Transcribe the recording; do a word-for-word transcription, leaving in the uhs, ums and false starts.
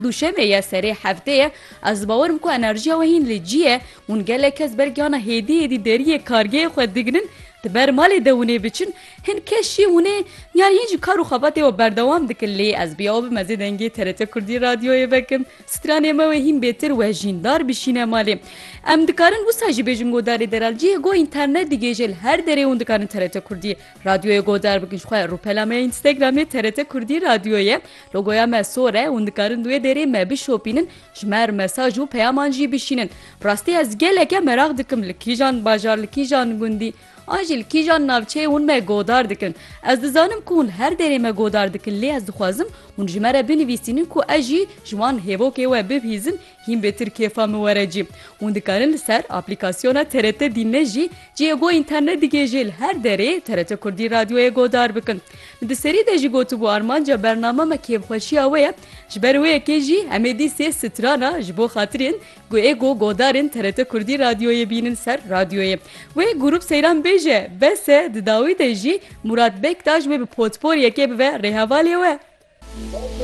دوشەمە یە سەرێ هەفتەیە ez bawerim ku enerjiya we hîn li cî ye hûn gelek kes bergiyana hêdî hêdî deriyê kargehê xwe digrin di ber malê de hûnê biçin hin kes jî hûnê yani hîn jî kar û xebatê we berdewam dikin lê ez biya bim ez ê dengê T R T Kurdî radyoyê vekim stranê me we hîn bêtir we jîndar bişîne malê em dikarin wisa jî bêjin godarê derel ciyê got înternet digêje li her derê hûn dikarin T R T Kurdî radyoyê godar bikin ji xwe rûpela me Instagramê T R T Kurdî radyoyê logoya me sor e hûn dikarin duê derê me bişopînin ji me mesaj û peyaman jî bişînin rastî ez geleke merak dikim li kîjan bajar li kîjan gundî Ajil kîjan navçeyê hûn me godar dikin. Ez dizanim ku hûn her derê me godar dikin lê ez dixwazim hûn ji me re binivîsînin ku ez jî ji wan hêvokê we bibîzin hîn bêtir kêfa min were cî. Hûn dikarin li ser aplîkasyona T R T dînne jî ciyê got înternet digêje li her derê T R T Kurdî radyoyê godar bikin. Di serî de jî gotibû armanca bername me kêfxweşiya we ye ji ber wê yekê jî em ê dîsê strana ji bo xatirên gu ê got godarên T R T Kurdî radyoyê bînin ser radyoyê. Wê grup seyran bêje bese di dawî de jî Murat Bektaş wê bi potporiyekê bibe rêhevalê we.